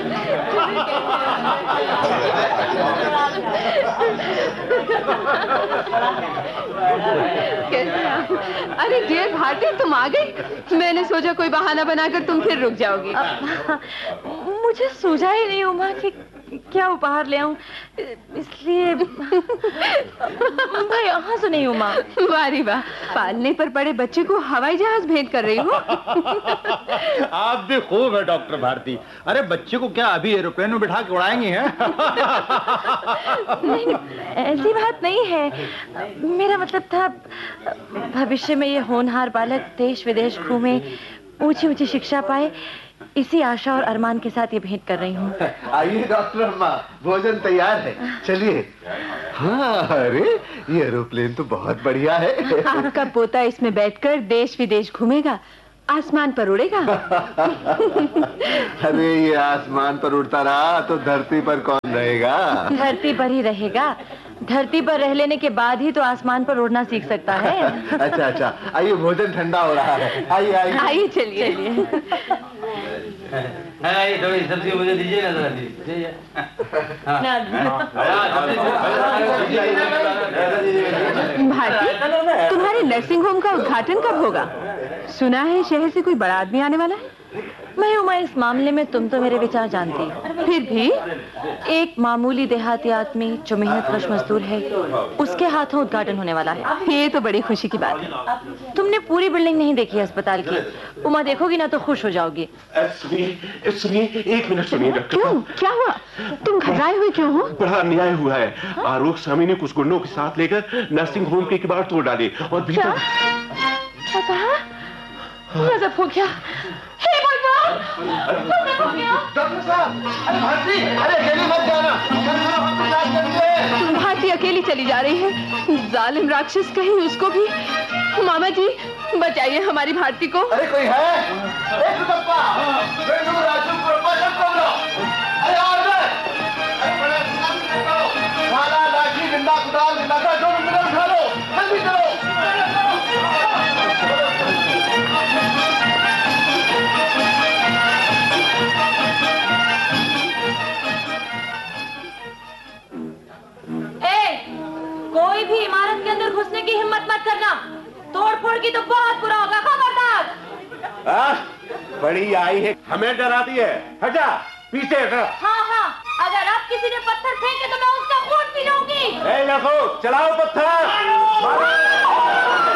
कैसे आप? अरे डियर भारती, तुम आ गई। मैंने सोचा कोई बहाना बनाकर तुम फिर रुक जाओगी। मुझे सूझा ही नहीं उमा कि क्या उपहार ले आऊं, इसलिए मैं यहाँ से नहीं उमा। वारी वाह, पालने पर पड़े बच्चे को हवाई जहाज भेंट कर रही हो। आप भी खूब है डॉक्टर भारती। अरे बच्चे को क्या अभी एरोप्लेन में बिठा के उड़ाएंगी हैं? नहीं, ऐसी बात नहीं है। मेरा मतलब था भविष्य में ये होनहार बालक देश विदेश घूमे, ऊंची ऊंची शिक्षा पाए, इसी आशा और अरमान के साथ ये भेंट कर रही हूँ। आइए डॉक्टर अम्मा, भोजन तैयार है, चलिए। हाँ, अरे ये एरोप्लेन तो बहुत बढ़िया है। आपका पोता इसमें बैठकर देश विदेश घूमेगा, आसमान पर उड़ेगा। अरे ये आसमान पर उड़ता रहा तो धरती पर कौन रहेगा? धरती पर ही रहेगा। धरती पर रह लेने के बाद ही तो आसमान पर उड़ना सीख सकता है। अच्छा अच्छा, आइए भोजन ठंडा हो रहा है। आइए आइए आइए, चलिए। आइए, थोड़ी सब्जी मुझे दीजिए ना जरा। भारती, तुम्हारे नर्सिंग होम का उद्घाटन कब होगा? सुना है शहर से कोई बड़ा आदमी आने वाला है। मैं उमा, इस मामले में तुम तो मेरे विचार जानती हो। फिर भी एक मामूली देहाती आदमी जो मेहनतकश मजदूर है, उसके हाथों उद्घाटन होने वाला है। ये तो बड़ी खुशी की बात है। तुमने पूरी बिल्डिंग नहीं देखी अस्पताल की। उमा, देखोगी ना तो खुश हो जाओगी। सुनिए, एक मिनट सुनिए डॉक्टर। क्यों, क्या हुआ? तुम घबराए हुए क्यों हो? बड़ा अन्याय हुआ है। आरोप स्वामी ने कुछ गुंडों के साथ लेकर नर्सिंग होम के किवाड़ तोड़ डाले और भीतर। क्या कहा? गजब हो गया। हे भगवान, डॉक्टर साहब, अरे भारती, अरे अकेली मत जाना। भारती अकेली चली जा रही है। जालिम राक्षस कहीं उसको भी। मामा जी, बचाइए हमारी भारती को। अरे कोई है? एक डब्बा, वेणु, राजू, कुरप्पा, सबको बुलाओ। अरे और भाला, लाठी, डंडा, कुदाल, गंडासा, जो भी मिले उठा लो, जल्दी करो। कोई भी इमारत के अंदर घुसने की हिम्मत मत करना। तोड़-फोड़ की तो बहुत बुरा होगा, खबरदार। बड़ी आई है, हमें डराती है। हटा, पीछे हटा। हाँ, अगर अब किसी ने पत्थर फेंके तो मैं उसका खून पी लूंगी। ए लखो, चलाओ पत्थर।